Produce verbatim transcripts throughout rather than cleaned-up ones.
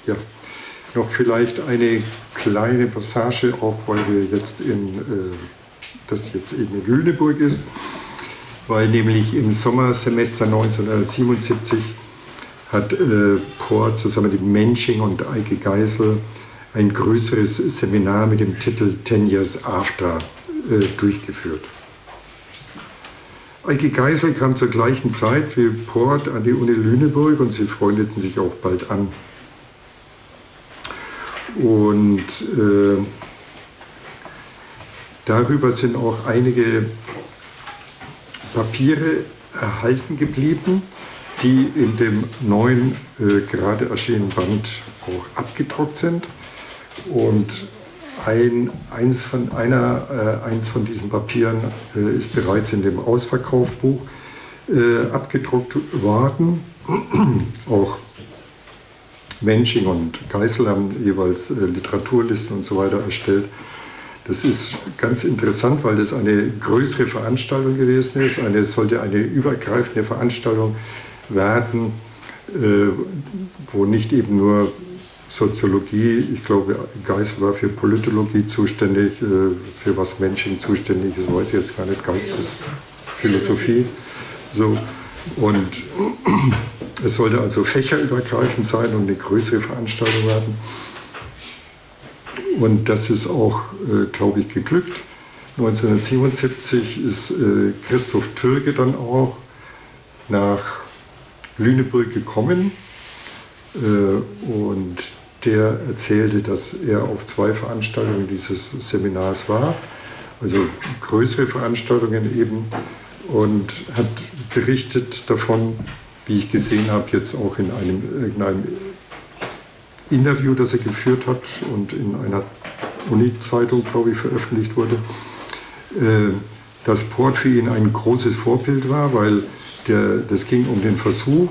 Ja, noch vielleicht eine kleine Passage, auch weil wir jetzt in, äh, das jetzt eben in Lüneburg ist, weil nämlich im Sommersemester neunzehnhundertsiebenundsiebzig hat äh, Poort zusammen mit Mensching und Eike Geisel ein größeres Seminar mit dem Titel Ten Years After äh, durchgeführt. Eike Geisel kam zur gleichen Zeit wie Poort an die Uni Lüneburg und sie freundeten sich auch bald an. Und äh, darüber sind auch einige Papiere erhalten geblieben, die in dem neuen, äh, gerade erschienenen Band auch abgedruckt sind. Und ein, eins, von, einer, äh, eins von diesen Papieren äh, ist bereits in dem Ausverkaufbuch äh, abgedruckt worden. Auch Mensching und Geisel haben jeweils äh, Literaturlisten und so weiter erstellt. Das ist ganz interessant, weil das eine größere Veranstaltung gewesen ist. Eine, es sollte eine übergreifende Veranstaltung werden, äh, wo nicht eben nur Soziologie, ich glaube, Geisel war für Politologie zuständig, äh, für was Mensching zuständig ist, weiß ich jetzt gar nicht, Geistesphilosophie. So. Und es sollte also fächerübergreifend sein und eine größere Veranstaltung werden. Und das ist auch, äh, glaube ich, geglückt. neunzehnhundertsiebenundsiebzig ist äh, Christoph Türke dann auch nach Lüneburg gekommen äh, und der erzählte, dass er auf zwei Veranstaltungen dieses Seminars war, also größere Veranstaltungen eben, und hat berichtet davon, wie ich gesehen habe, jetzt auch in einem, irgendeinem Interview, das er geführt hat und in einer Uni-Zeitung, glaube ich, veröffentlicht wurde, dass Poort für ihn ein großes Vorbild war, weil der, das ging um den Versuch,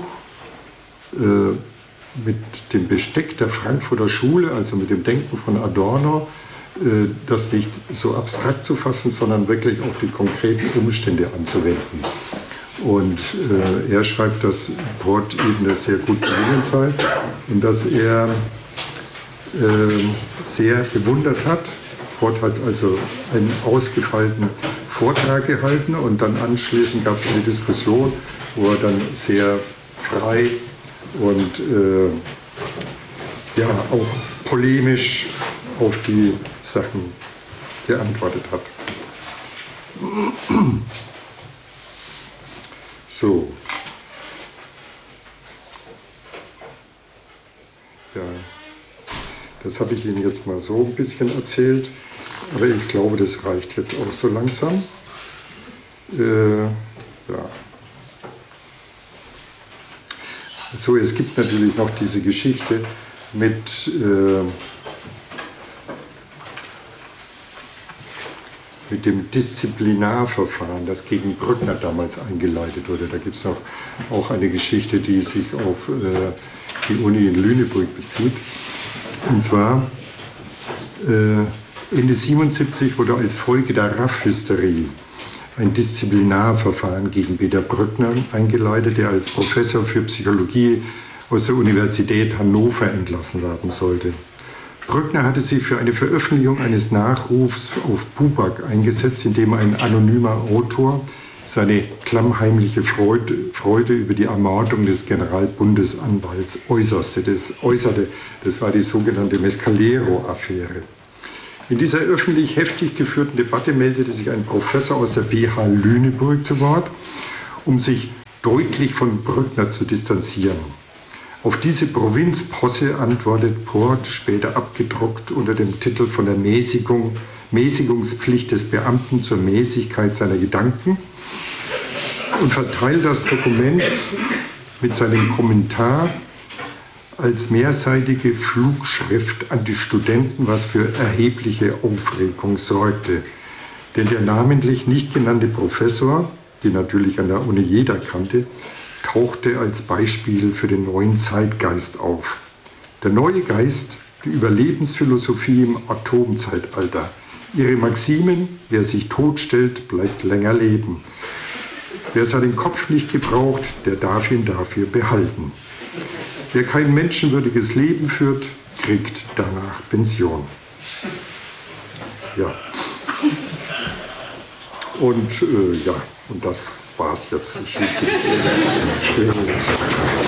mit dem Besteck der Frankfurter Schule, also mit dem Denken von Adorno, das nicht so abstrakt zu fassen, sondern wirklich auf die konkreten Umstände anzuwenden. Und äh, er schreibt, dass Poort eben das sehr gut gelungen sei und dass er äh, sehr bewundert hat. Poort hat also einen ausgefeilten Vortrag gehalten und dann anschließend gab es eine Diskussion, wo er dann sehr frei und äh, ja, auch polemisch auf die Sachen geantwortet hat. So. Ja, das habe ich Ihnen jetzt mal so ein bisschen erzählt, aber ich glaube, das reicht jetzt auch so langsam. Äh, ja. So, es gibt natürlich noch diese Geschichte mit äh, mit dem Disziplinarverfahren, das gegen Brückner damals eingeleitet wurde. Da gibt es noch auch eine Geschichte, die sich auf äh, die Uni in Lüneburg bezieht. Und zwar äh, Ende siebenundsiebzig wurde als Folge der Raff-Hysterie ein Disziplinarverfahren gegen Peter Brückner eingeleitet, der als Professor für Psychologie aus der Universität Hannover entlassen werden sollte. Brückner hatte sich für eine Veröffentlichung eines Nachrufs auf Buback eingesetzt, in dem ein anonymer Autor seine klammheimliche Freude, Freude über die Ermordung des Generalbundesanwalts äußerte. Das, äußerte. Das war die sogenannte Mescalero-Affäre. In dieser öffentlich heftig geführten Debatte meldete sich ein Professor aus der B H Lüneburg zu Wort, um sich deutlich von Brückner zu distanzieren. Auf diese Provinzposse antwortet Poort, später abgedruckt unter dem Titel von der Mäßigung, Mäßigungspflicht des Beamten zur Mäßigkeit seiner Gedanken, und verteilt das Dokument mit seinem Kommentar als mehrseitige Flugschrift an die Studenten, was für erhebliche Aufregung sorgte. Denn der namentlich nicht genannte Professor, den natürlich an der Uni jeder kannte, tauchte als Beispiel für den neuen Zeitgeist auf. Der neue Geist, die Überlebensphilosophie im Atomzeitalter. Ihre Maximen: wer sich totstellt, bleibt länger leben. Wer seinen Kopf nicht gebraucht, der darf ihn dafür behalten. Wer kein menschenwürdiges Leben führt, kriegt danach Pension. Ja. Und äh, ja, und das war's jetzt. Ich